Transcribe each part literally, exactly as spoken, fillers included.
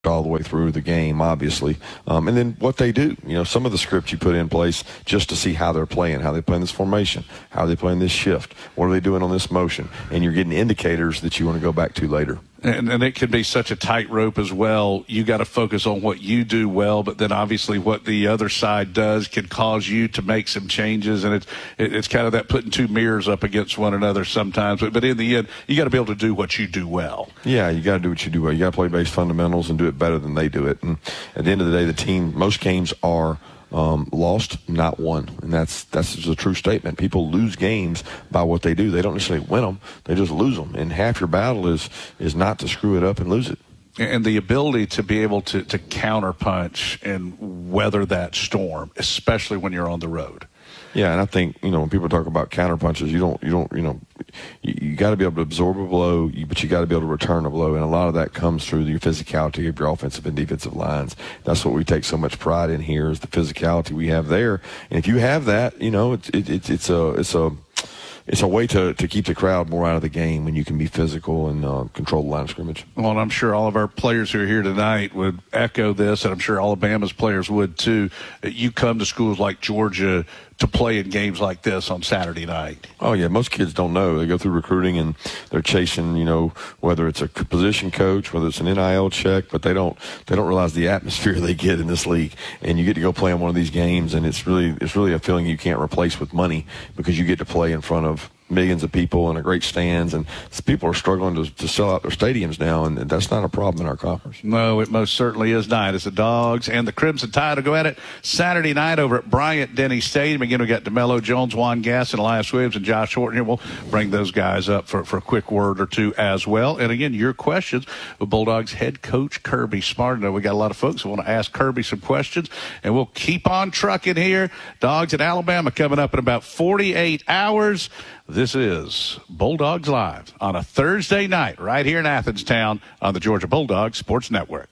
all the way through the game, obviously. Um, and then what they do, you know, some of the scripts you put in place just to see how they're playing, how they play in this formation, how they play in this shift, what are they doing on this motion, and you're getting indicators that you want to go back to later. And, and it can be such a tightrope as well. You got to focus on what you do well, but then obviously what the other side does can cause you to make some changes. And it's it, it's kind of that putting two mirrors up against one another sometimes. But, but in the end, you got to be able to do what you do well. Yeah, you got to do what you do well. You got to play base fundamentals and do it better than they do it. And at the end of the day, the team, most games are Um, lost, not won, and that's that's just a true statement. People lose games by what they do. They don't necessarily win them; they just lose them. And half your battle is is not to screw it up and lose it. And the ability to be able to to counterpunch and weather that storm, especially when you're on the road. Yeah, and I think, you know, when people talk about counter punches, you don't, you don't, you know, you, you got to be able to absorb a blow, you, but you got to be able to return a blow, and a lot of that comes through your physicality of your offensive and defensive lines. That's what we take so much pride in here, is the physicality we have there. And if you have that, you know, it's it, it, it's a it's a it's a way to, to keep the crowd more out of the game when you can be physical and uh, control the line of scrimmage. Well, and I'm sure all of our players who are here tonight would echo this, and I'm sure Alabama's players would too. You come to schools like Georgia to play in games like this on Saturday night. Oh, yeah. Most kids don't know. They go through recruiting and they're chasing, you know, whether it's a position coach, whether it's an N I L check, but they don't they don't realize the atmosphere they get in this league. And you get to go play in one of these games, and it's really it's really a feeling you can't replace with money, because you get to play in front of millions of people and a great stands, and people are struggling to, to sell out their stadiums now, and that's not a problem in our conference. No, it most certainly is not. As the Dogs and the Crimson Tide will go at it Saturday night over at Bryant-Denny Stadium. Again, we got DeMello Jones, Juan Gass, and Elias Williams, and Josh Horton here. We'll bring those guys up for, for a quick word or two as well. And again, your questions with Bulldogs head coach Kirby Smart. I know we got a lot of folks who want to ask Kirby some questions, and we'll keep on trucking here. Dogs at Alabama coming up in about forty-eight hours. This is Bulldogs Live on a Thursday night right here in Athens Town on the Georgia Bulldogs Sports Network.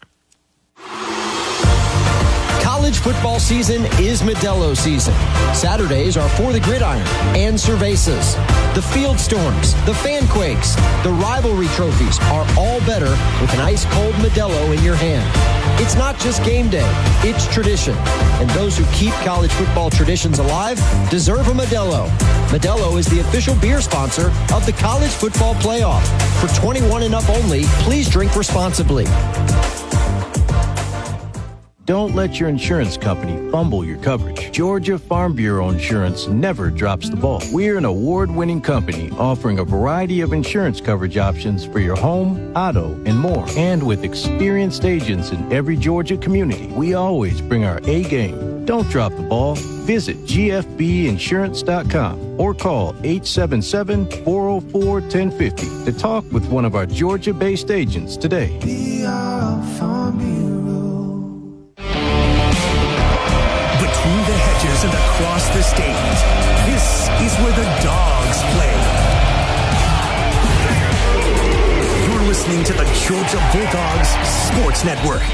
College football season is Modelo season. Saturdays are For the Gridiron and Cervezas. The Field Storms, the Fan Quakes, the rivalry trophies are all better with an ice-cold Modelo in your hand. It's not just game day, it's tradition. And those who keep college football traditions alive deserve a Modelo. Modelo is the official beer sponsor of the College Football Playoff. For twenty-one and up only, please drink responsibly. Don't let your insurance company fumble your coverage. Georgia Farm Bureau Insurance never drops the ball. We're an award-winning company offering a variety of insurance coverage options for your home, auto, and more. And with experienced agents in every Georgia community, we always bring our A game. Don't drop the ball. Visit G F B insurance dot com or call eight seven seven, four oh four, one oh five oh to talk with one of our Georgia-based agents today. Be our Farm Bureau. Between the hedges and across the state, this is where the Dogs play. You're listening to the Georgia Bulldogs Sports Network.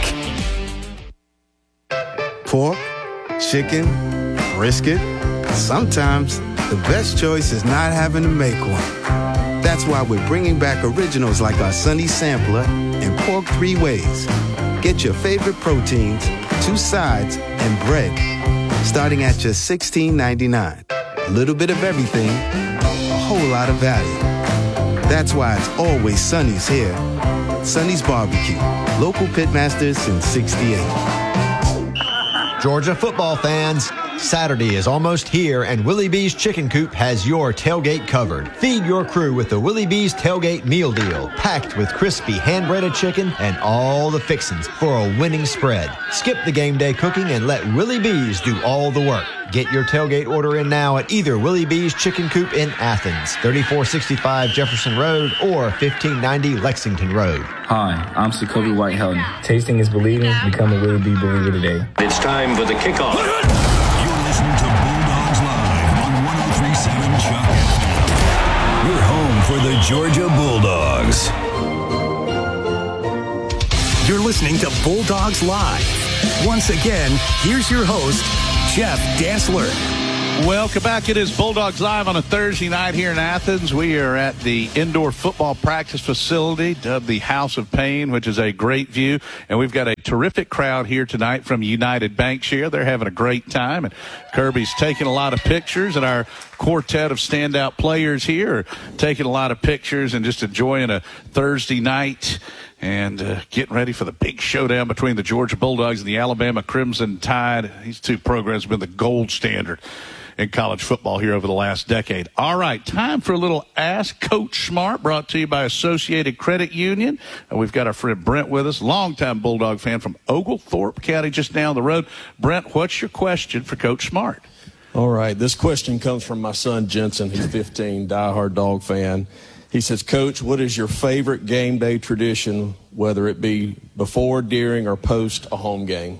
Pork, chicken, brisket. Sometimes the best choice is not having to make one. That's why we're bringing back originals like our Sunny Sampler and Pork Three Ways. Get your favorite proteins, two sides, and bread, starting at just sixteen ninety-nine. A little bit of everything, a whole lot of value. That's why it's always Sunny's here. Sunny's Barbecue, local pitmasters since sixty-eight. Georgia football fans, Saturday is almost here, and Willie B's Chicken Coop has your tailgate covered. Feed your crew with the Willie B's Tailgate Meal Deal, packed with crispy hand-breaded chicken and all the fixings for a winning spread. Skip the game day cooking and let Willie B's do all the work. Get your tailgate order in now at either Willie B's Chicken Coop in Athens, thirty-four sixty-five Jefferson Road, or fifteen ninety Lexington Road. Hi, I'm Sokobi White-Helton. Tasting is believing. Become a Willie B believer today. It's time for the kickoff. You're listening to Bulldogs Live on one oh three point seven Chuck F M. Your home for the Georgia Bulldogs. You're listening to Bulldogs Live. Once again, here's your host, Jeff Dassler. Welcome back. It is Bulldogs Live on a Thursday night here in Athens. We are at the indoor football practice facility, dubbed the House of Pain, which is a great view. And we've got a terrific crowd here tonight from United Bankshare. They're having a great time. And Kirby's taking a lot of pictures, and our quartet of standout players here are taking a lot of pictures and just enjoying a Thursday night and uh, getting ready for the big showdown between the Georgia Bulldogs and the Alabama Crimson Tide. These two programs have been the gold standard in college football here over the last decade. All right, time for a little Ask Coach Smart, brought to you by Associated Credit Union. And we've got our friend Brent with us, longtime Bulldog fan from Oglethorpe County, just down the road. Brent, what's your question for Coach Smart? All right, this question comes from my son Jensen. He's fifteen, diehard Dog fan. He says, Coach, what is your favorite game day tradition, whether it be before, during, or post a home game?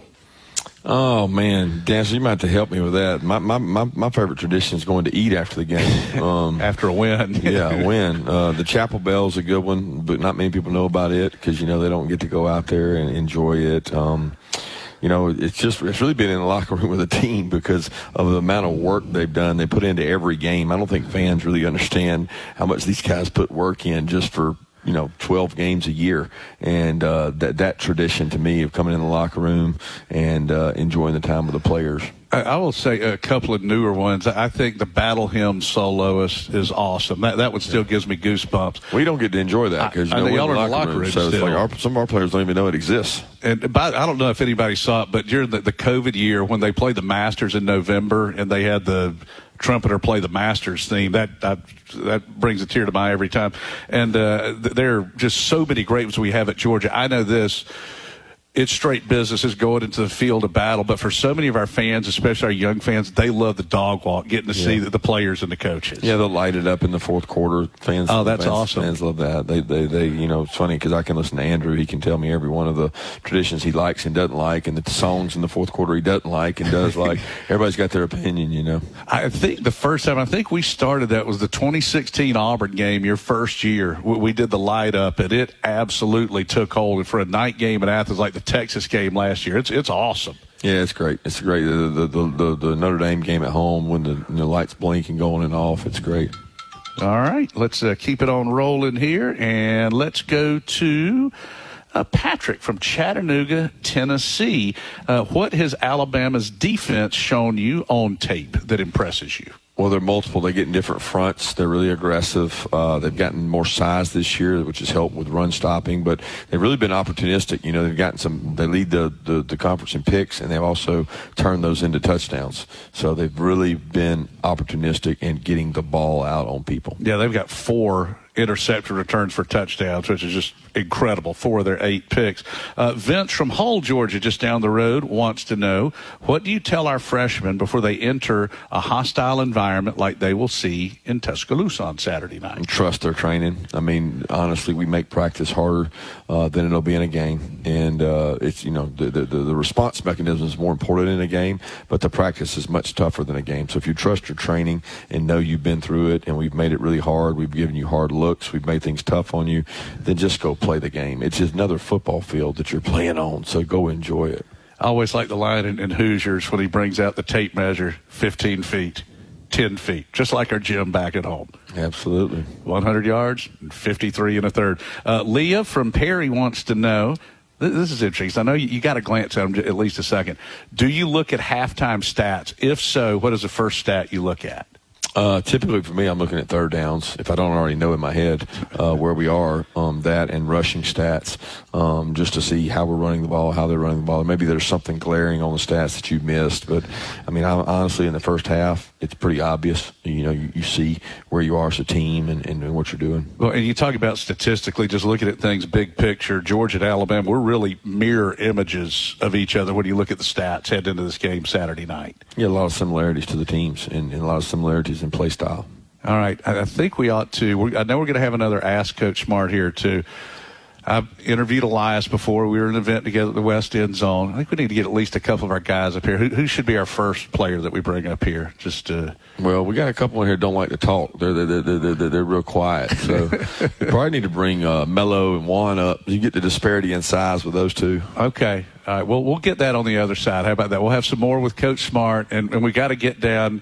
Oh, man, Dan, so you might have to help me with that. My my, my, my favorite tradition is going to eat after the game. Um, after a win. yeah, a win. Uh, the Chapel Bell is a good one, but not many people know about it because, you know, they don't get to go out there and enjoy it. Um, you know, it's just it's really been in the locker room with the team because of the amount of work they've done. They put into every game. I don't think fans really understand how much these guys put work in just for, you know, twelve games a year. And uh, that that tradition to me of coming in the locker room and uh, enjoying the time with the players. I, I will say a couple of newer ones. I think the Battle Hymn solo is, is awesome. That that one still gives me goosebumps. We don't get to enjoy that because, you know, we're in the locker room. room so it's like our, some of our players don't even know it exists. And by, I don't know if anybody saw it, but during the, the COVID year when they played the Masters in November and they had the trumpeter play the Masters theme, that that, that brings a tear to my eye every time. And uh, there are just so many great ones we have at Georgia. I know this. It's straight business is going into the field of battle, but for so many of our fans, especially our young fans, they love the dog walk, getting to yeah. see the, the players and the coaches. Yeah, they'll light it up in the fourth quarter. Fans, oh, that's fans, awesome. Fans love that. They, they, they, you know, it's funny because I can listen to Andrew. He can tell me every one of the traditions he likes and doesn't like, and the songs in the fourth quarter he doesn't like and does like. Everybody's got their opinion, you know. I think the first time I think we started that was the twenty sixteen Auburn game, your first year. We, we did the light up, and it absolutely took hold. And for a night game at Athens like the Texas game last last year. It's it's awesome. Yeah, it's great. It's great. The the, the, the, the Notre Dame game at home when the, when the lights blink and going and off, it's great. All right, let's uh, keep it on rolling here, and let's go to uh, Patrick from Chattanooga, Tennessee. Uh, what has Alabama's defense shown you on tape that impresses you? Well, they're multiple. They get in different fronts. They're really aggressive. Uh, they've gotten more size this year, which has helped with run stopping. But they've really been opportunistic. You know, they've gotten some. They lead the, the, the conference in picks, and they've also turned those into touchdowns. So they've really been opportunistic in getting the ball out on people. Yeah, they've got four intercepted returns for touchdowns, which is just incredible. Four of their eight picks. Uh, Vince from Hull, Georgia, just down the road, wants to know, what do you tell our freshmen before they enter a hostile environment like they will see in Tuscaloosa on Saturday night? Trust their training. I mean, honestly, we make practice harder uh, than it'll be in a game. And uh, it's, you know, the, the, the response mechanism is more important in a game, but the practice is much tougher than a game. So if you trust your training and know you've been through it and we've made it really hard, we've given you hard looks, we've made things tough on you, then just go play the game. It's just another football field that you're playing on, so go enjoy it. I always like the line in, in Hoosiers when he brings out the tape measure, fifteen feet, ten feet, just like our gym back at home. Absolutely. one hundred yards, fifty-three and a third. Uh, Leah from Perry wants to know, this is interesting. I know you, you got to glance at them at least a second. Do you look at halftime stats? If so, what is the first stat you look at? Uh, typically for me, I'm looking at third downs. If I don't already know in my head uh, where we are, um, that and rushing stats, um, just to see how we're running the ball, how they're running the ball. Maybe there's something glaring on the stats that you missed. But, I mean, I, honestly, in the first half, it's pretty obvious. You know, you, you see where you are as a team and, and what you're doing. Well, and you talk about statistically, just looking at things big picture, Georgia and Alabama, we're really mirror images of each other when you look at the stats heading into this game Saturday night. Yeah, a lot of similarities to the teams and, and a lot of similarities in play style. All right. I think we ought to. We, I know we're going to have another Ask Coach Smart here, too. I've interviewed Elias before. We were at an event together at the West End Zone. I think we need to get at least a couple of our guys up here. Who, who should be our first player that we bring up here? Just uh, Well, we got a couple in here that don't like to talk. They're they're they're they're, they're, they're real quiet. So we probably need to bring uh, Mello and Juan up. You get the disparity in size with those two. Okay. All right. Well, we'll get that on the other side. How about that? We'll have some more with Coach Smart, and, and we got to get down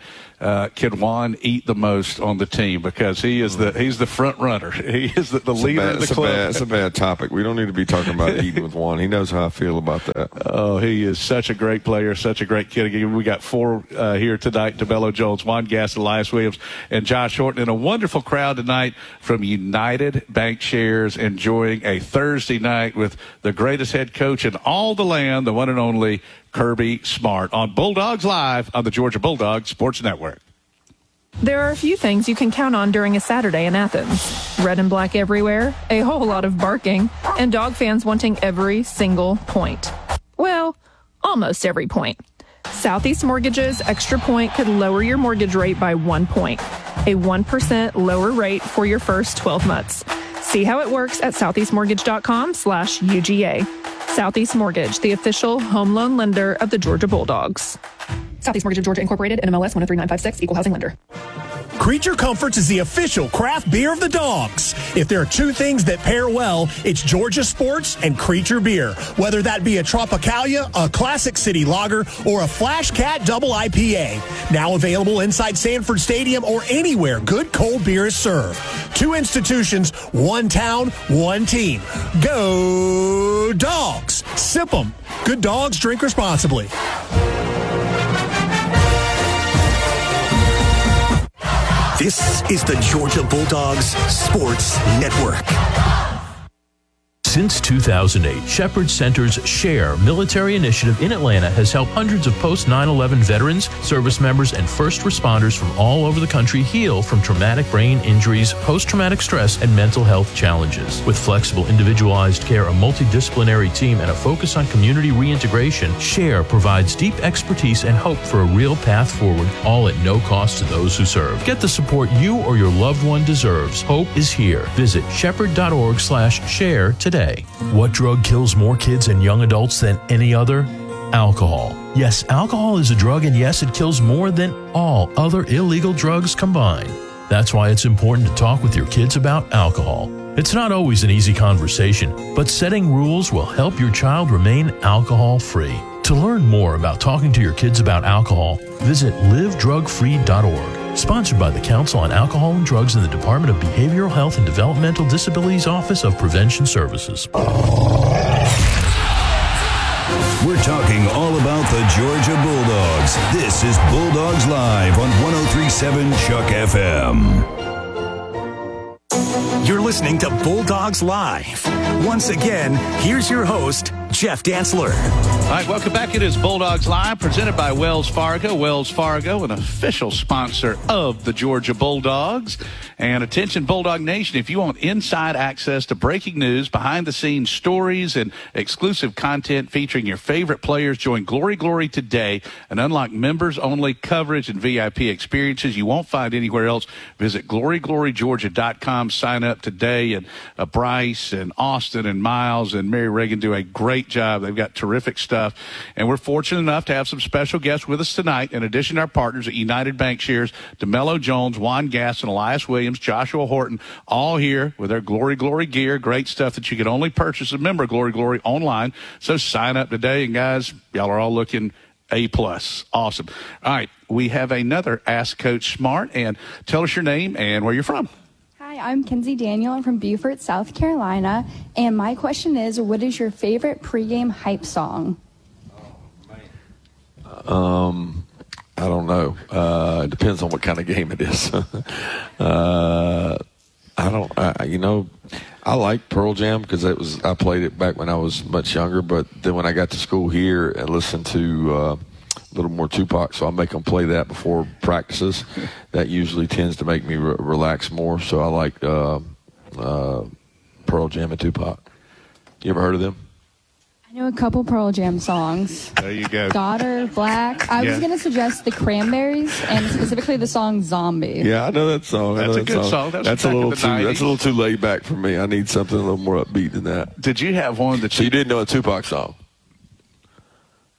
uh, can Juan eat the most on the team, because he is the he's the front runner. He is the, the leader bad, of the it's club. A bad, it's a bad topic. We don't need to be talking about eating with Juan. He knows how I feel about that. Oh, he is such a great player, such a great kid. Again, we got four uh, here tonight: DeMello Jones, Juan Gass, Elias Williams, and Josh Horton, and a wonderful crowd tonight from United Bankshares, enjoying a Thursday night with the greatest head coach in all the land, the one and only Kirby Smart, on Bulldogs Live on the Georgia Bulldogs Sports Network. There are a few things you can count on during a Saturday in Athens. Red and black everywhere, a whole lot of barking, and dog fans wanting every single point. Well, almost every point. Southeast Mortgage's Extra Point could lower your mortgage rate by one point, a one percent lower rate for your first twelve months. See how it works at southeastmortgage.com slash UGA. Southeast Mortgage, the official home loan lender of the Georgia Bulldogs. Southeast Mortgage of Georgia Incorporated, N M L S one oh three nine five six, Equal Housing Lender. Creature Comforts is the official craft beer of the Dogs. If there are two things that pair well, it's Georgia sports and Creature beer. Whether that be a Tropicalia, a Classic City Lager, or a Flash Cat Double I P A. Now available inside Sanford Stadium or anywhere good cold beer is served. Two institutions, one town, one team. Go Dogs! Sip 'em. Good dogs drink responsibly. This is the Georgia Bulldogs Sports Network. Since two thousand eight, Shepherd Center's SHARE military initiative in Atlanta has helped hundreds of post nine eleven veterans, service members, and first responders from all over the country heal from traumatic brain injuries, post-traumatic stress, and mental health challenges. With flexible, individualized care, a multidisciplinary team, and a focus on community reintegration, SHARE provides deep expertise and hope for a real path forward, all at no cost to those who serve. Get the support you or your loved one deserves. Hope is here. Visit shepherd.org slash share today. What drug kills more kids and young adults than any other? Alcohol. Yes, alcohol is a drug, and yes, it kills more than all other illegal drugs combined. That's why it's important to talk with your kids about alcohol. It's not always an easy conversation, but setting rules will help your child remain alcohol-free. To learn more about talking to your kids about alcohol, visit live drug free dot org. Sponsored by the Council on Alcohol and Drugs and the Department of Behavioral Health and Developmental Disabilities Office of Prevention Services. We're talking all about the Georgia Bulldogs. This is Bulldogs Live on one oh three point seven Chuck F M. You're listening to Bulldogs Live. Once again, here's your host, Jeff Dantzler. All right, welcome back. It is Bulldogs Live, presented by Wells Fargo. Wells Fargo, an official sponsor of the Georgia Bulldogs. And attention, Bulldog Nation, if you want inside access to breaking news, behind-the-scenes stories, and exclusive content featuring your favorite players, join Glory Glory today and unlock members-only coverage and V I P experiences you won't find anywhere else. Visit glory glory georgia dot com. Sign up today. And uh, Bryce and Austin and Miles and Mary Reagan do a great job. They've got terrific stuff. And we're fortunate enough to have some special guests with us tonight. In addition to our partners at United Bankshares, DeMello Jones, Juan Gass, and Elias Williams, Joshua Horton, all here with their Glory Glory gear. Great stuff that you can only purchase as a member of Glory Glory online. So sign up today. And guys, y'all are all looking A plus. Awesome. All right. We have another Ask Coach Smart. And tell us your name and where you're from. Hi, I'm Kenzie Daniel. I'm from Beaufort, South Carolina. And my question is, what is your favorite pregame hype song? Um, I don't know. Uh, it depends on what kind of game it is. uh, I don't, I, you know, I like Pearl Jam because it was, I played it back when I was much younger, but then when I got to school here and listened to, uh, a little more Tupac, so I make them play that before practices. That usually tends to make me re- relax more. So I like uh, uh, Pearl Jam and Tupac. You ever heard of them? I know a couple Pearl Jam songs. There you go. Daughter, Black. I Yeah. was going to suggest the Cranberries and specifically the song Zombie. Yeah, I know that song. I That's know a that good song. That was That's a back in little the too. nineties. That's a little too laid back for me. I need something a little more upbeat than that. Did you have one that So you, you didn't know a Tupac song?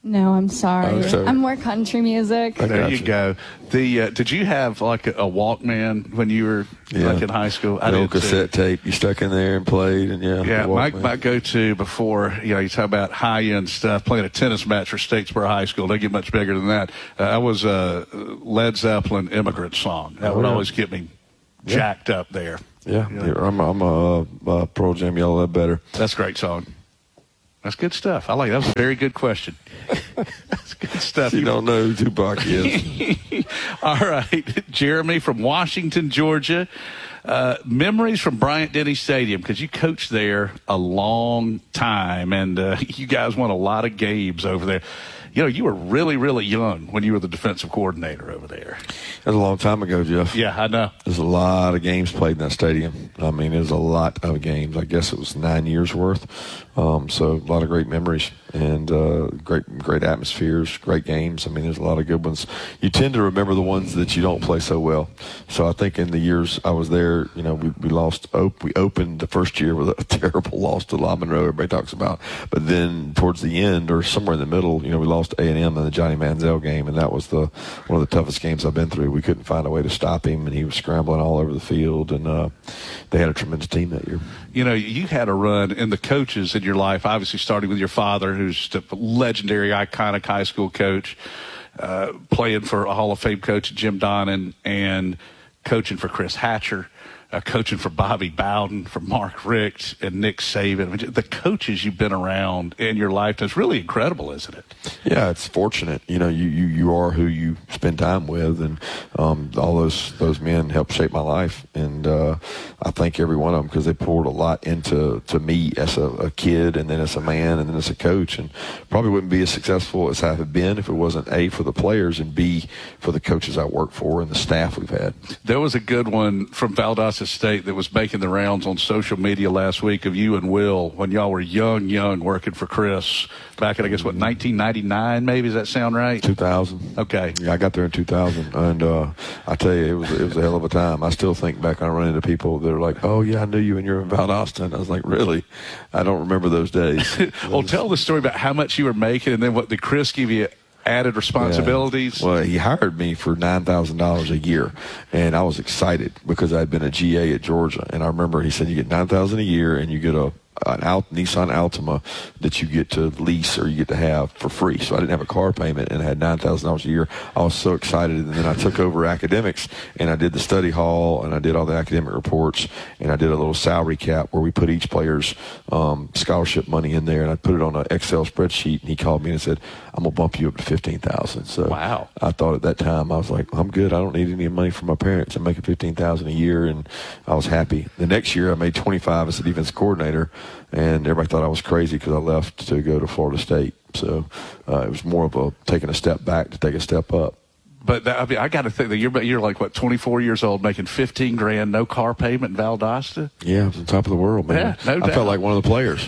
No, I'm sorry. Oh, so- I'm more country music. I There got you you. go. The uh, did you have like a, a Walkman when you were Yeah. like in high school? I The old did too. cassette tape you stuck in there and played, and yeah. Yeah, the my, Walkman. my go-to before, you know, you talk about high-end stuff, playing a tennis match for Statesboro High School. They get much bigger than that. Uh, I was a uh, Led Zeppelin Immigrant Song. That Oh, would yeah. always get me Yeah. jacked up there. Yeah, You know, I'm a, I'm a, uh Pearl Jam Yellow Lead Better. that's a great song. That's good stuff. I like that. That was a very good question. That's good stuff. You don't know who Tupac is. All right. Jeremy from Washington, Georgia. Uh, memories from Bryant-Denny Stadium, because you coached there a long time, and uh, you guys won a lot of games over there. You know, you were really, really young when you were the defensive coordinator over there. That was a long time ago, Jeff. Yeah, I know. There's a lot of games played in that stadium. I mean, there's a lot of games. I guess it was nine years worth. Um, so a lot of great memories and uh, great, great atmospheres, great games. I mean, there's a lot of good ones. You tend to remember the ones that you don't play so well. So I think in the years I was there, you know, we, we lost. Op- we opened the first year with a terrible loss to La Monroe. Everybody talks about, but then towards the end or somewhere in the middle, you know, we lost A and M in the Johnny Manziel game, and that was the one of the toughest games I've been through. We couldn't find a way to stop him, and he was scrambling all over the field, and uh, they had a tremendous team that year. You know, you had a run in the coaches in your life, obviously starting with your father, who's a legendary, iconic high school coach, uh, playing for a Hall of Fame coach, Jim Donnan, and coaching for Chris Hatcher, uh, coaching for Bobby Bowden, for Mark Richt, and Nick Saban. I mean, the coaches you've been around in your life, that's really incredible, isn't it? Yeah, it's fortunate. You know, you, you, you are who you spend time with, and um, all those those men helped shape my life. And uh, I thank every one of them because they poured a lot into to me as a, a kid, and then as a man, and then as a coach. And probably wouldn't be as successful as I have been if it wasn't A, for the players, and B, for the coaches I work for and the staff we've had. There was a good one from Valdosta State that was making the rounds on social media last week of you and Will when y'all were young, young working for Chris back in, I guess, what, nineteen ninety-nine maybe? Does that sound right? two thousand. Okay. Yeah, I got there in two thousand, and uh, I tell you, it was it was a hell of a time. I still think back when I run into people that are like, "Oh yeah, I knew you when you were in Valdosta," and I was like, "Really? I don't remember those days." Well, tell the story about how much you were making, and then what did Chris give you added responsibilities? Yeah. Well, he hired me for nine thousand dollars a year, and I was excited because I'd been a G A at Georgia, and I remember he said, "You get nine thousand dollars a year, and you get a an Alt, Nissan Altima that you get to lease or you get to have for free." So I didn't have a car payment and I had nine thousand dollars a year. I was so excited. And then I took over academics, and I did the study hall, and I did all the academic reports, and I did a little salary cap where we put each player's um, scholarship money in there, and I put it on an Excel spreadsheet. And he called me and said, "I'm going to bump you up to fifteen thousand dollars. So wow. I thought at that time, I was like, I'm good. I don't need any money from my parents. I'm making fifteen thousand dollars a year, and I was happy. The next year I made twenty-five as a defense coordinator, and everybody thought I was crazy because I left to go to Florida State. So uh, it was more of a taking a step back to take a step up. But that, I mean, I got to think that you're you're like what, twenty-four years old, making fifteen grand, no car payment in Valdosta. Yeah, I was on top of the world, man. Yeah, no doubt. I felt like one of the players.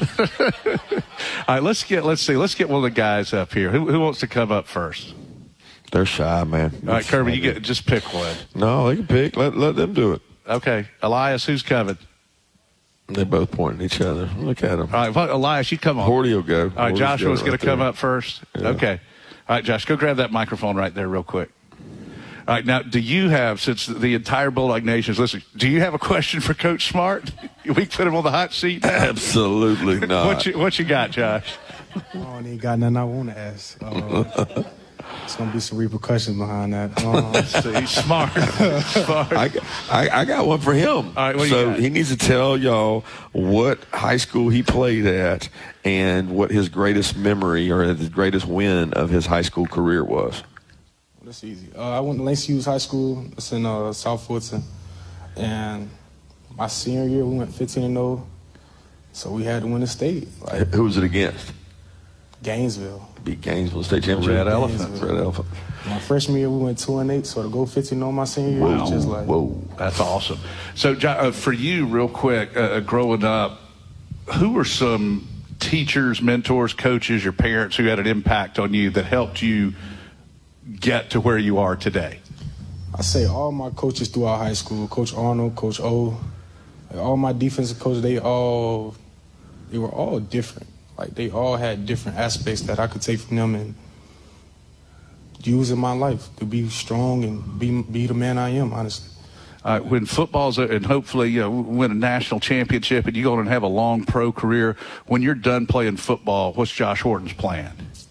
All right, let's get let's see, let's get one of the guys up here. Who who wants to come up first? They're shy, man. All right, Kirby, you get just pick one. No, they can pick. Let let them do it. Okay, Elias, who's coming? They both point at each other. Look at them. All right, well, Elias, you come on. Horty will go. All right, Horty's Joshua's got it going right to come there. up first. Yeah. Okay. All right, Josh, go grab that microphone right there real quick. All right, now, do you have, since the entire Bulldog Nation is listening, do you have a question for Coach Smart? We can put him on the hot seat. Absolutely not. what, you, what you got, Josh? I don't even got nothing I want to ask. Uh, It's going to be some repercussions behind that. Uh, See, smart. smart. I, I, I got one for him. All right, what do so you got? he needs to tell y'all what high school he played at and what his greatest memory or his greatest win of his high school career was. That's easy. Uh, I went to Lacey Hughes High School. It's in uh, South Fulton. And my senior year, we went fifteen and oh. So we had to win the state. Like, Who was it against? Gainesville. Beat Gainesville State Championship. Red Elephant. Gainesville. Red Elephant. My freshman year, we went two and eight. So to go fifteen and oh my senior year was just like. Whoa. That's awesome. So, Jo- uh, for you, real quick, uh, growing up, who were some teachers, mentors, coaches, your parents who had an impact on you that helped you get to where you are today? I say all my coaches throughout high school, Coach Arnold, Coach O, like all my defensive coaches, they all, they were all different. Like they all had different aspects that I could take from them and use in my life to be strong and be be the man I am, honestly. Uh, when football's a, and hopefully you know win a national championship and you go and have a long pro career, when you're done playing football, what's Josh Horton's plan?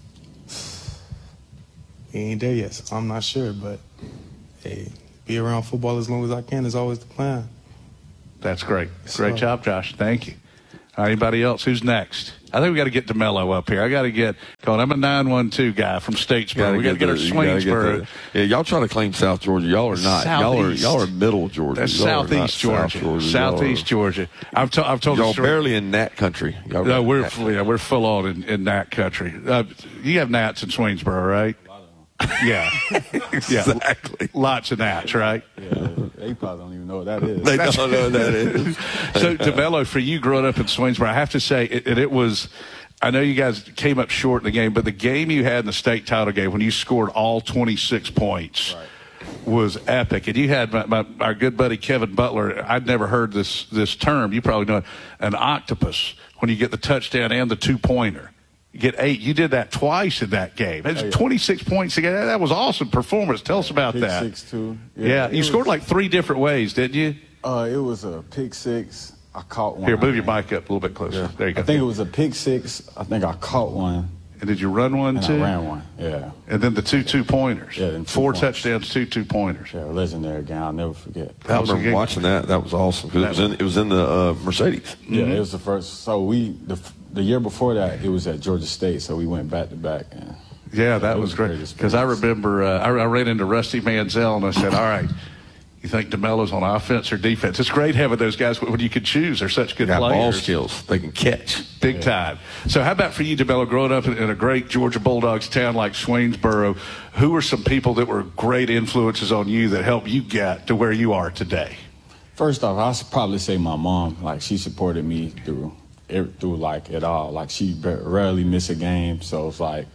He ain't there yet, so I'm not sure, but hey, be around football as long as I can is always the plan. That's great. Yes, Great sir. job, Josh. Thank you. All right, anybody else? Who's next? I think we got to get DeMello up here. I got to get going. I'm a nine one two guy from Statesboro. We got to get our Swainsboro. Yeah, y'all try to claim South Georgia. Y'all are not. Y'all are y'all are middle Georgia. That's y'all are not Southeast Georgia. South Georgia. Southeast Georgia. I've, to, I've told y'all the story. barely in Nat country. Y'all no, we're Nat yeah, we're full on in, in Nat country. Uh, you have Nats in Swainsboro, right? Yeah, yeah, exactly. Lots of Nats, right? Yeah, they probably don't even know what that is. They don't know what that is. So, DeMello, for you growing up in Swainsboro, I have to say, it, it, it was. I know you guys came up short in the game, but the game you had in the state title game when you scored all twenty-six points right. was epic. And you had my, my, our good buddy Kevin Butler. I'd never heard this this term. You probably know it. An octopus when you get the touchdown and the two pointer. You get eight. You did that twice in that game. It's oh, yeah. twenty-six points again. That was awesome performance. Tell us about pick that. Six too. Yeah, yeah you was, scored like three different ways, didn't you? Uh, it was a pick six. I caught one. Here, move your mic up a little bit closer. Yeah. There you go. I think it was a pick six. I think I caught one. And did you run one and too? I ran one. Yeah. And then the two two pointers. Yeah. Then two Four pointers. touchdowns, two two pointers. Yeah, legendary game. I'll never forget. I remember watching that. That was awesome because it was in it was in the uh, Mercedes. Yeah, mm-hmm. it was the first. So we the the year before that it was at Georgia State. So we went back to back. And yeah, that was, was great. Because I remember uh, I, I ran into Rusty Manziel and I said, "All right, you think DeMello's on offense or defense?" It's great having those guys when you can choose. They're such good got players. Ball skills. They can catch big yeah. time. So how about for you, DeMello, growing up in, in a great Georgia Bulldogs town like Swainsboro? Who were some people that were great influences on you that helped you get to where you are today? First off, I'll probably say my mom. Like she supported me through through like it all. Like she rarely missed a game. So it's like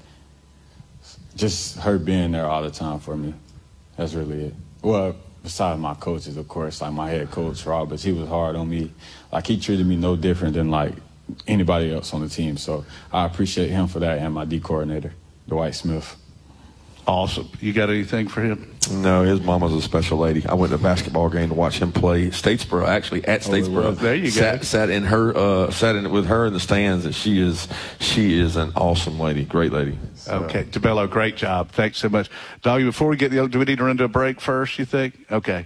just her being there all the time for me. That's really it. Well, besides my coaches, of course, like my head coach, Roberts, he was hard on me. Like, he treated me no different than, like, anybody else on the team. So I appreciate him for that, and my D coordinator, Dwight Smith. Awesome. You got anything for him? No, his mom was a special lady. I went to a basketball game to watch him play Statesboro, actually at Statesboro. Oh, there you sat, go. Sat in her, uh, sat in with her in the stands, and she is, she is an awesome lady, great lady. So. Okay, DeMello, great job. Thanks so much, Doggy. Before we get the, do we need to run to a break first? You think? Okay.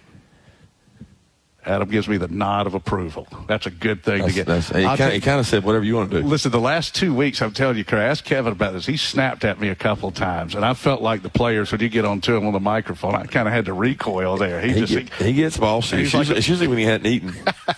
Adam gives me the nod of approval. That's a good thing that's, to get. That's, he, kind, he kind of said whatever you want to do. Listen, the last two weeks, I'm telling you, Craig, ask Kevin about this. He snapped at me a couple of times, and I felt like the players, when you get on to him on the microphone, I kind of had to recoil there. He, he, just get, he, he gets ball shit. It's, like, it's usually when he hadn't eaten.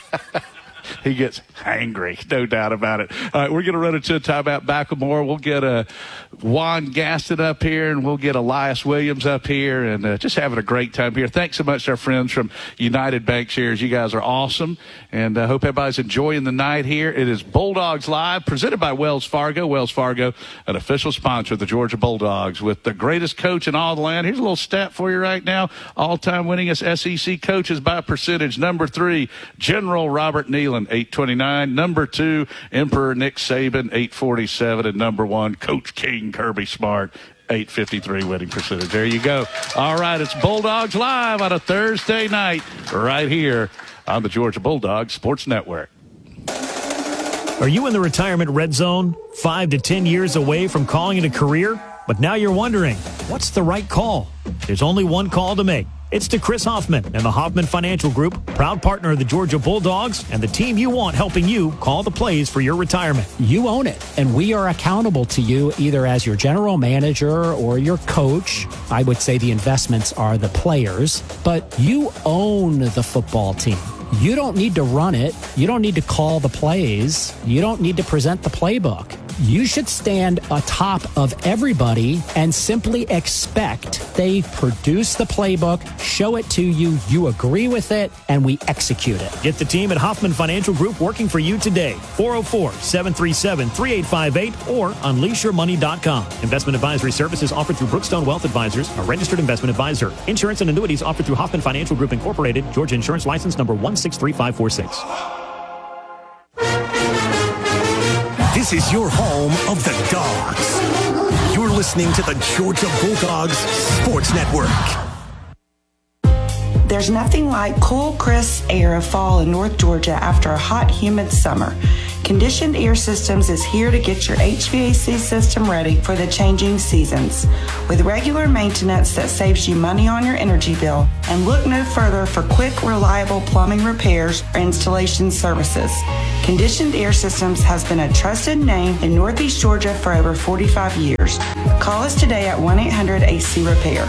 He gets angry, no doubt about it. All right, we're going to run into a timeout. Back with more. We'll get uh, Juan Gaston up here, and we'll get Elias Williams up here, and uh, just having a great time here. Thanks so much to our friends from United Bankshares. You guys are awesome, and I uh, hope everybody's enjoying the night here. It is Bulldogs Live, presented by Wells Fargo. Wells Fargo, an official sponsor of the Georgia Bulldogs, with the greatest coach in all the land. Here's a little stat for you right now. All-time winningest S E C coaches by percentage. Number three, General Robert Nealon, eight twenty-nine. Number two, Emperor Nick Saban, eight forty-seven. And number one, Coach King Kirby Smart, eight fifty-three winning percentage. There you go. All right, it's Bulldogs Live on a Thursday night right here on the Georgia Bulldogs Sports Network. Are you in the retirement red zone? Five to ten years away from calling it a career? But now you're wondering, what's the right call? There's only one call to make. It's to Chris Hoffman and the Hoffman Financial Group, proud partner of the Georgia Bulldogs, and the team you want helping you call the plays for your retirement. You own it, and we are accountable to you either as your general manager or your coach. I would say the investments are the players, but you own the football team. You don't need to run it. You don't need to call the plays. You don't need to present the playbook. You should stand atop of everybody and simply expect they produce the playbook, show it to you, you agree with it, and we execute it. Get the team at Hoffman Financial Group working for you today. four oh four, seven three seven, three eight five eight or unleash your money dot com. Investment advisory services offered through Brookstone Wealth Advisors, a registered investment advisor. Insurance and annuities offered through Hoffman Financial Group Incorporated, Georgia Insurance License number one six three five four six. This is your home of the Dogs. Your listening to the Georgia Bulldogs Sports Network. There's nothing like cool, crisp air of fall in North Georgia after a hot, humid summer. Conditioned Air Systems is here to get your H V A C system ready for the changing seasons. With regular maintenance that saves you money on your energy bill, and look no further for quick, reliable plumbing repairs or installation services. Conditioned Air Systems has been a trusted name in Northeast Georgia for over forty-five years. Call us today at one eight hundred A C repair.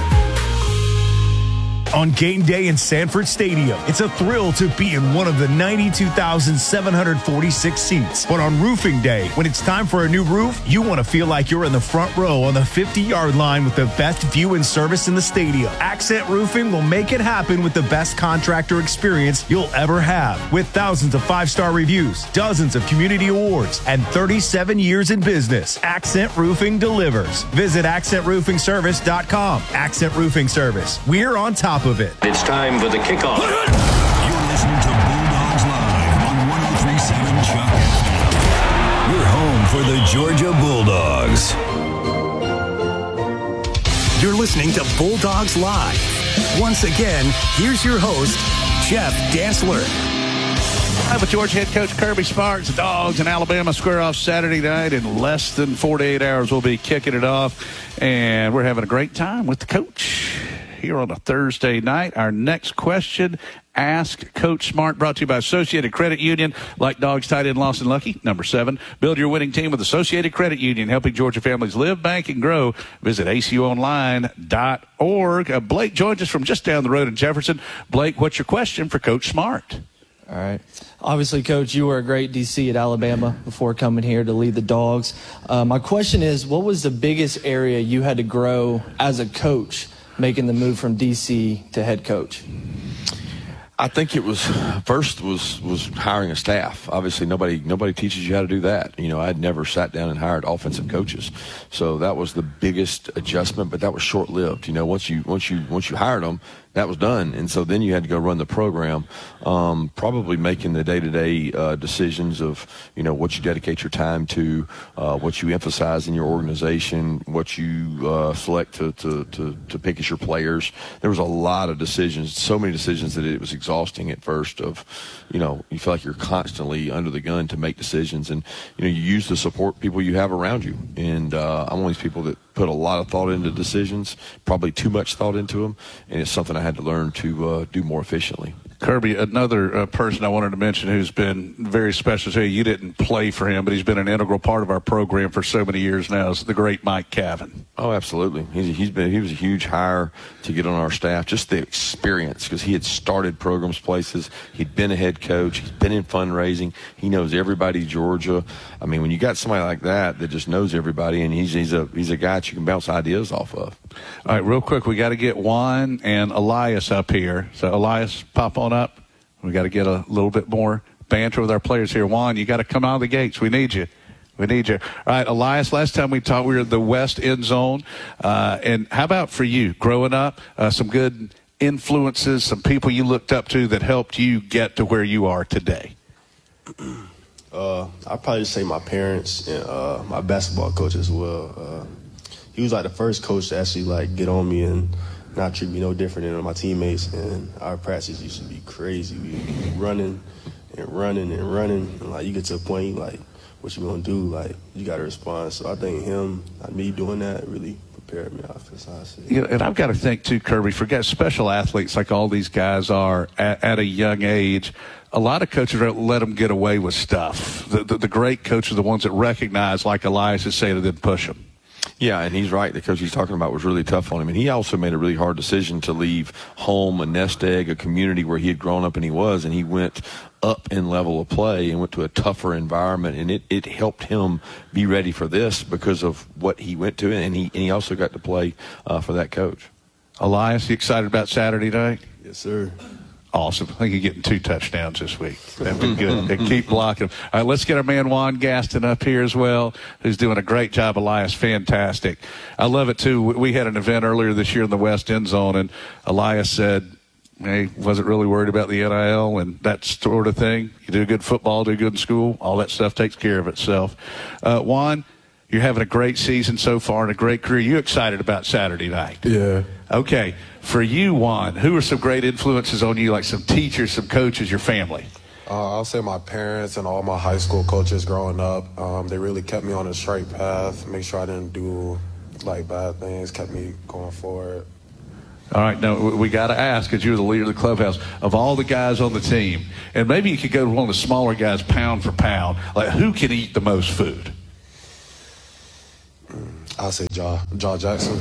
On game day in Sanford Stadium, it's a thrill to be in one of the ninety-two thousand seven hundred forty-six seats. But on roofing day, when it's time for a new roof, you want to feel like you're in the front row on the fifty-yard line with the best view and service in the stadium. Accent Roofing will make it happen with the best contractor experience you'll ever have. With thousands of five-star reviews, dozens of community awards, and thirty-seven years in business, Accent Roofing delivers. Visit accent roofing service dot com. Accent Roofing Service. We're on top of it. It's time for the kickoff. You're listening to Bulldogs Live on one oh three point seven Chuck F M. Your home for the Georgia Bulldogs. You're listening to Bulldogs Live. Once again, here's your host, Jeff Dansler. Hi, with Georgia head coach Kirby Smart. The Dogs in Alabama square off Saturday night. In less than forty-eight hours, we'll be kicking it off. And we're having a great time with the coach here on a Thursday night. Our next question, Ask Coach Smart, brought to you by Associated Credit Union. Like Dogs, tight end Lawson Lucky. Number seven, build your winning team with Associated Credit Union, helping Georgia families live, bank, and grow. Visit A C U online dot org. Uh, Blake joins us from just down the road in Jefferson. Blake, what's your question for Coach Smart? All right. Obviously, Coach, you were a great D C at Alabama before coming here to lead the Dogs. Uh, my question is, what was the biggest area you had to grow as a coach making the move from D C to head coach? I think it was first was was hiring a staff. Obviously, nobody nobody teaches you how to do that. You know, I'd never sat down and hired offensive coaches, so that was the biggest adjustment. But that was short lived. You know, once you once you once you hired them, that was done, and so then you had to go run the program. Um, probably making the day to day decisions of you know what you dedicate your time to, uh, what you emphasize in your organization, what you uh, select to, to to to pick as your players. There was a lot of decisions, so many decisions that it was exhausting at first. Of, you know, you feel like you're constantly under the gun to make decisions, and you know you use the support people you have around you. And uh, I'm one of these people that put a lot of thought into decisions, probably too much thought into them, and it's something I had to learn to uh, do more efficiently. Kirby, another uh, person I wanted to mention who's been very special to you. You didn't play for him, but he's been an integral part of our program for so many years now, is the great Mike Cavan. Oh, absolutely. He's, he's been he was a huge hire to get on our staff. Just the experience, because he had started programs places. He'd been a head coach. He's been in fundraising. He knows everybody in Georgia. I mean, when you got somebody like that that just knows everybody, and he's he's a he's a guy that you can bounce ideas off of. All right, real quick, we got to get Juan and Elias up here. So Elias, pop on up. We got to get a little bit more banter with our players here. Juan, you got to come out of the gates. We need you. We need you. All right, Elias, last time we talked, we were in the West End Zone. Uh, and how about for you, growing up, uh, some good influences, some people you looked up to that helped you get to where you are today? Uh, I'd probably just say my parents and uh, my basketball coach as well. Uh, he was like the first coach to actually like get on me and not treat me no different than my teammates. And our practice used to be crazy. We'd be running and running and running. And like you get to a point like, what you gonna do? Like you got to respond. So I think him, like me doing that, really prepared me off this side. You know, and I've got to think too, Kirby. Forget special athletes like all these guys are at, at a young age. A lot of coaches don't let them get away with stuff. The, the, the great coaches are the ones that recognize, like Elias is saying, and then push them. Yeah, and he's right. The coach he's talking about was really tough on him. And he also made a really hard decision to leave home, a nest egg, a community where he had grown up and he was, and he went up in level of play and went to a tougher environment. And it, it helped him be ready for this because of what he went to. And he, and he also got to play uh, for that coach. Elias, you excited about Saturday night? Yes, sir. Awesome. I think you're getting two touchdowns this week. That'd be good. And keep blocking. All right, let's get our man Juan Gaston up here as well, who's doing a great job. Elias, fantastic. I love it, too. We had an event earlier this year in the West End Zone, and Elias said he wasn't really worried about the N I L and that sort of thing. You do good football, do good in school, all that stuff takes care of itself. Uh, Juan, You're having a great season so far and a great career. You excited about Saturday night? Yeah. Okay. For you, Juan, who are some great influences on you, like some teachers, some coaches, your family? Uh, I'll say my parents and all my high school coaches growing up. Um, they really kept me on a straight path, make sure I didn't do, like, bad things, kept me going forward. All right, now we got to ask, because you're the leader of the clubhouse, of all the guys on the team, and maybe you could go to one of the smaller guys pound for pound, like who can eat the most food? I'll say Jaw, Jaw Jackson.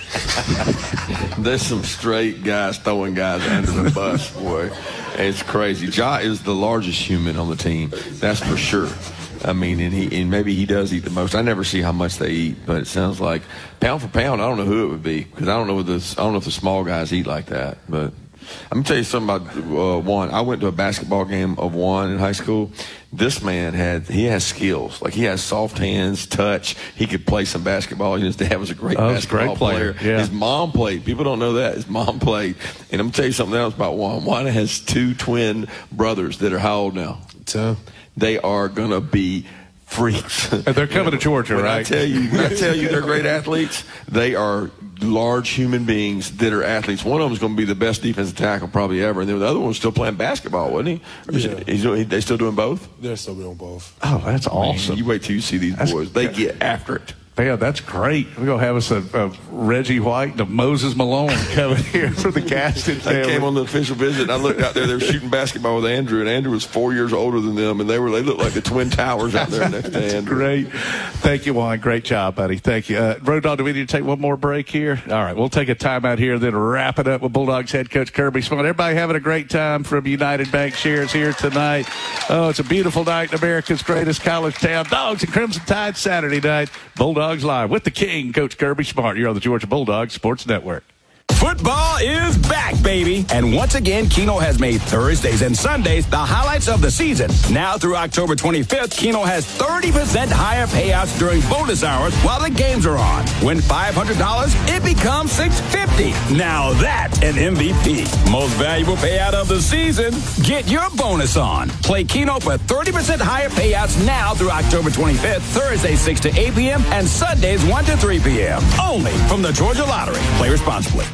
There's some straight guys throwing guys under the bus, boy. It's crazy. Ja is the largest human on the team, that's for sure. I mean, and he and maybe he does eat the most. I never see how much they eat, but it sounds like pound for pound. I don't know who it would be, because I don't know if the I don't know if the small guys eat like that. But I'm gonna tell you something about uh, Juan. I went to a basketball game of Juan in high school. This man had he has skills. Like, he has soft hands, touch. He could play some basketball. His dad was a great oh, basketball great player. player. Yeah. His mom played. People don't know that. His mom played. And I'm gonna tell you something else about Juan. Juan has two twin brothers that are how old now? Ten. They are gonna be freaks. And they're coming to Georgia, when right? I tell you, when I tell you they're great athletes, they are large human beings that are athletes. One of them is going to be the best defensive tackle probably ever, and then the other one's still playing basketball, wasn't he? Or is Yeah. it, he's doing, they still doing both? They're still doing both. Oh, that's awesome. Man, you wait till you see these That's- boys. They get after it. Man, that's great. We're going to have us a, a Reggie White and a Moses Malone coming here for the Gaston family. I came on the official visit, and I looked out there. They were shooting basketball with Andrew, and Andrew was four years older than them, and they were they looked like the Twin Towers out there next to Andrew. Great. Thank you, Juan. Great job, buddy. Thank you. Uh, Road Dogg, do we need to take one more break here? All right, we'll take a timeout here, then wrap it up with Bulldogs head coach Kirby Smart. Everybody having a great time from United Bank Shares here tonight. Oh, it's a beautiful night in America's greatest college town. Dogs and Crimson Tide Saturday night. Bulldogs Live with the King, Coach Kirby Smart. You're on the Georgia Bulldogs Sports Network. Football is back, baby. And once again, Keno has made Thursdays and Sundays the highlights of the season. Now through October twenty-fifth, Keno has thirty percent higher payouts during bonus hours while the games are on. Win five hundred dollars, it becomes six hundred fifty dollars. Now that's an M V P. Most valuable payout of the season. Get your bonus on. Play Keno for thirty percent higher payouts now through October twenty-fifth, Thursdays six to eight p.m. and Sundays one to three p.m. Only from the Georgia Lottery. Play responsibly.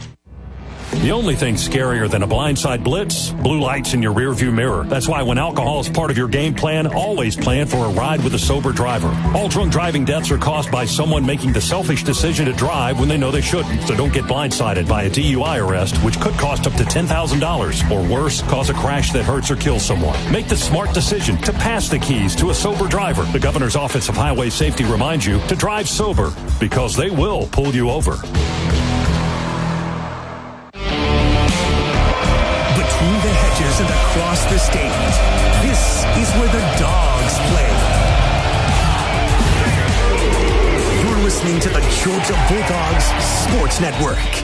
The only thing scarier than a blindside blitz, blue lights in your rearview mirror. That's why when alcohol is part of your game plan, always plan for a ride with a sober driver. All drunk driving deaths are caused by someone making the selfish decision to drive when they know they shouldn't. So don't get blindsided by a D U I arrest, which could cost up to ten thousand dollars. Or worse, cause a crash that hurts or kills someone. Make the smart decision to pass the keys to a sober driver. The Governor's Office of Highway Safety reminds you to drive sober, because they will pull you over. Between the hedges and across the state, this is where the Dogs play. You're listening to the Georgia Bulldogs Sports Network.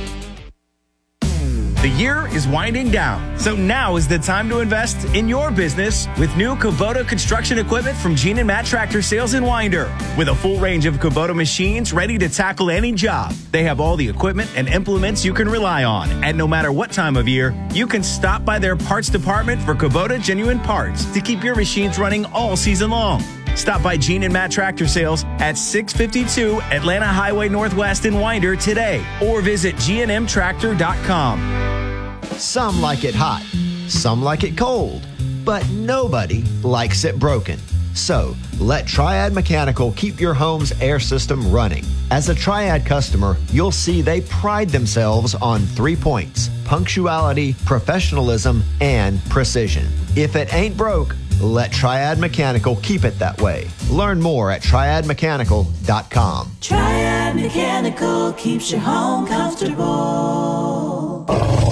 The year is winding down, so now is the time to invest in your business with new Kubota construction equipment from Gene and Matt Tractor Sales in Winder. With a full range of Kubota machines ready to tackle any job, they have all the equipment and implements you can rely on. And no matter what time of year, you can stop by their parts department for Kubota genuine parts to keep your machines running all season long. Stop by Gene and Matt Tractor Sales at six fifty-two Atlanta Highway Northwest in Winder today, or visit G N M tractor dot com. Some like it hot, some like it cold, but nobody likes it broken. So, let Triad Mechanical keep your home's air system running. As a Triad customer, you'll see they pride themselves on three points: punctuality, professionalism, and precision. If it ain't broke, let Triad Mechanical keep it that way. Learn more at triad mechanical dot com. Triad Mechanical keeps your home comfortable.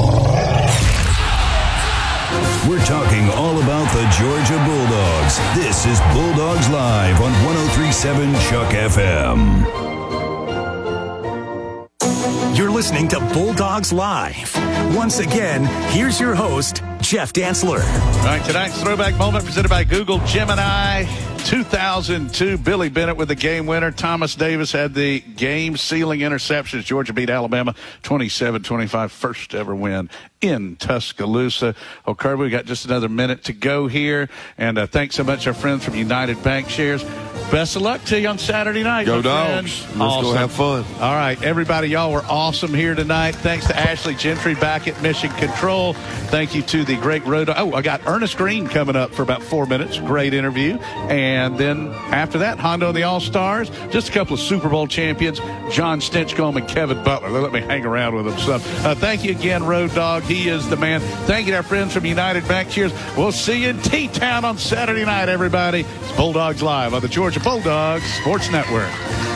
We're talking all about the Georgia Bulldogs. This is Bulldogs Live on one oh three point seven Chuck F M. You're listening to Bulldogs Live. Once again, here's your host, Jeff Dantzler. All right, tonight's throwback moment presented by Google Gemini. two thousand two, Billy Bennett with the game winner. Thomas Davis had the game-sealing interceptions. Georgia beat Alabama twenty-seven twenty-five, first ever win in Tuscaloosa. Oh, Kirby, we got just another minute to go here. And uh, thanks so much, our friends from United Bankshares. Best of luck to you on Saturday night. Go Dogs. Let's awesome. go have fun. All right, everybody, y'all were awesome here tonight. Thanks to Ashley Gentry back at Mission Control. Thank you to the great road. Oh, I got Ernest Green coming up for about four minutes. Great interview. And then after that, Hondo and the All-Stars. Just a couple of Super Bowl champions, John Stinchcomb and Kevin Butler. They let me hang around with them. So uh, thank you again, Road Dog. He is the man. Thank you to our friends from United Bank. Cheers. We'll see you in T-Town on Saturday night, everybody. It's Bulldogs Live on the Georgia Bulldogs Sports Network.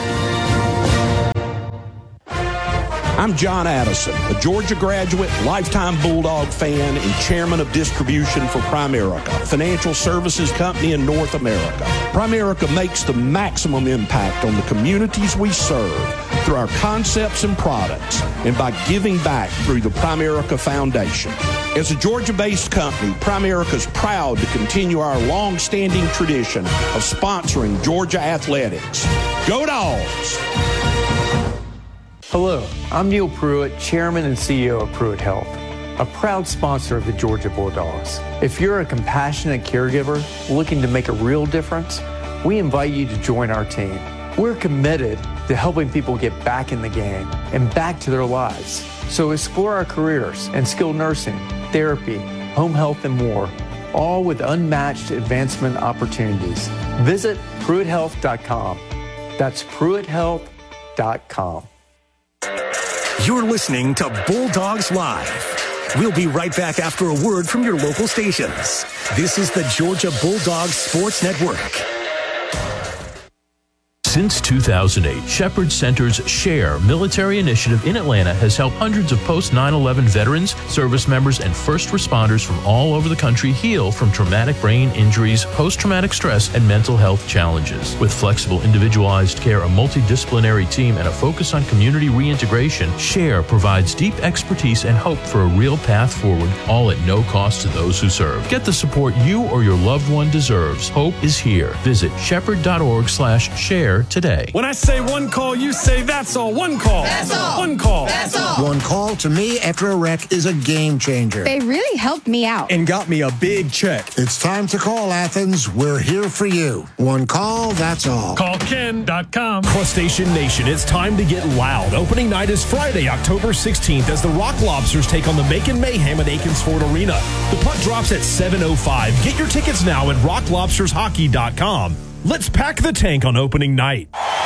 I'm John Addison, a Georgia graduate, lifetime Bulldog fan, and chairman of distribution for Primerica, a financial services company in North America. Primerica makes the maximum impact on the communities we serve through our concepts and products and by giving back through the Primerica Foundation. As a Georgia-based company, Primerica is proud to continue our long-standing tradition of sponsoring Georgia athletics. Go Dogs! Hello, I'm Neil Pruitt, Chairman and C E O of Pruitt Health, a proud sponsor of the Georgia Bulldogs. If you're a compassionate caregiver looking to make a real difference, we invite you to join our team. We're committed to helping people get back in the game and back to their lives. So explore our careers in skilled nursing, therapy, home health, and more, all with unmatched advancement opportunities. Visit Pruitt Health dot com. That's Pruitt Health dot com. You're listening to Bulldogs Live. We'll be right back after a word from your local stations. This is the Georgia Bulldogs Sports Network. Since two thousand eight, Shepherd Center's SHARE military initiative in Atlanta has helped hundreds of post nine eleven veterans, service members, and first responders from all over the country heal from traumatic brain injuries, post-traumatic stress, and mental health challenges. With flexible, individualized care, a multidisciplinary team, and a focus on community reintegration, SHARE provides deep expertise and hope for a real path forward, all at no cost to those who serve. Get the support you or your loved one deserves. Hope is here. Visit shepherd dot org slash share today. When I say one call, you say that's all. One call. That's all. One call. That's all. One call to me after a wreck is a game changer. They really helped me out. And got me a big check. It's time to call, Athens. We're here for you. One call, that's all. Call Ken dot com. Crustacean Nation, it's time to get loud. Opening night is Friday, October sixteenth, as the Rock Lobsters take on the Macon Mayhem at Aikens Ford Arena. The puck drops at seven oh five. Get your tickets now at rock lobsters hockey dot com. Let's pack the tank on opening night.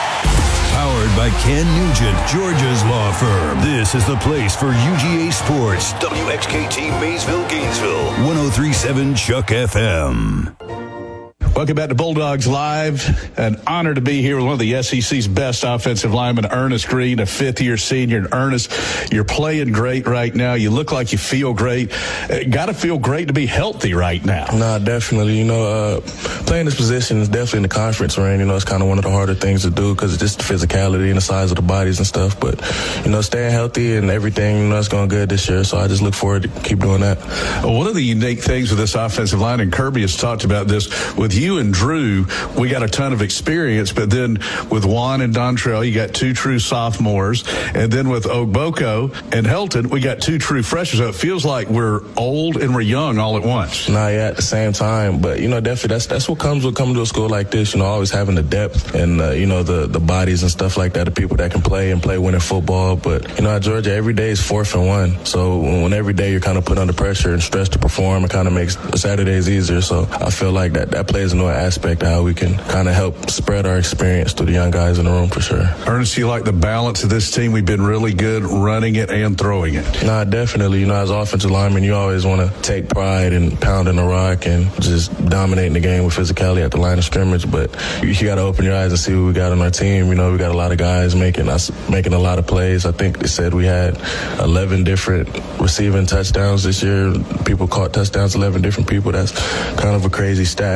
Powered by Ken Nugent, Georgia's law firm. This is the place for U G A Sports. W X K T Maysville, Gainesville. one oh three point seven Chuck F M. Welcome back to Bulldogs Live. An honor to be here with one of the S E C's best offensive linemen, Ernest Green, a fifth-year senior. And Ernest, you're playing great right now. You look like you feel great. Uh, Got to feel great to be healthy right now. Nah, definitely. You know, uh, playing this position is definitely in the conference range. You know, it's kind of one of the harder things to do because it's just the physicality and the size of the bodies and stuff. But, you know, staying healthy and everything, you know, it's going good this year. So I just look forward to keep doing that. Well, one of the unique things with this offensive line, and Kirby has talked about this, with you and Drew, we got a ton of experience, but then with Juan and Dontrell, you got two true sophomores, and then with Ogboko and Helton, we got two true freshmen. So it feels like we're old and we're young all at once. Nah, yeah, at the same time, but you know, definitely that's that's what comes with coming to a school like this. You know, always having the depth and uh, you know the the bodies and stuff like that, the people that can play and play winning football. But you know, at Georgia, every day is fourth and one. So when every day you're kind of put under pressure and stressed to perform, it kind of makes Saturdays easier. So I feel like that that plays into an aspect of how we can kind of help spread our experience to the young guys in the room for sure. Ernest, you like the balance of this team? We've been really good running it and throwing it. Nah, definitely. You know, as offensive linemen, you always want to take pride in pounding the rock and just dominating the game with physicality at the line of scrimmage. But you, you got to open your eyes and see what we got on our team. You know, we got a lot of guys making us making a lot of plays. I think they said we had eleven different receiving touchdowns this year. People caught touchdowns, eleven different people. That's kind of a crazy stat. So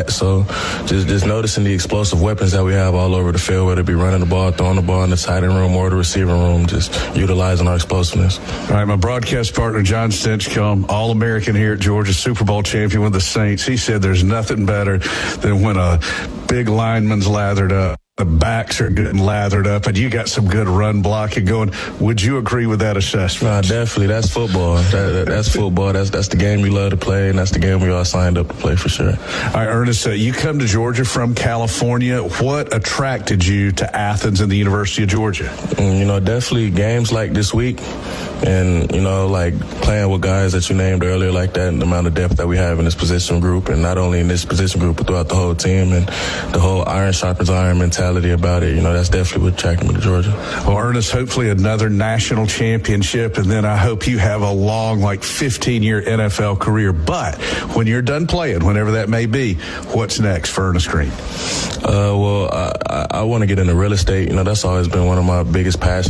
just just noticing the explosive weapons that we have all over the field, whether it be running the ball, throwing the ball in the tight end room or the receiving room, just utilizing our explosiveness. All right, my broadcast partner, John Stinchcomb, All-American here at Georgia, Super Bowl champion with the Saints. He said there's nothing better than when a big lineman's lathered up. The backs are getting lathered up, and you got some good run blocking going. Would you agree with that assessment? No, definitely. That's football. That, that, that's football. That's that's the game we love to play, and that's the game we all signed up to play for sure. All right, Ernest, uh, you come to Georgia from California. What attracted you to Athens and the University of Georgia? Mm, you know, definitely games like this week. And, you know, like playing with guys that you named earlier like that, and the amount of depth that we have in this position group, and not only in this position group, but throughout the whole team, and the whole iron sharpens iron mentality about it. You know, that's definitely what attracted me to Georgia. Well, Ernest, hopefully another national championship, and then I hope you have a long, like fifteen-year N F L career. But when you're done playing, whenever that may be, what's next for Ernest Green? Uh, well, I, I, I want to get into real estate. You know, that's always been one of my biggest passions.